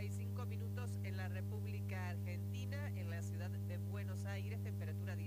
35 minutos en la República Argentina, en la ciudad de Buenos Aires, temperatura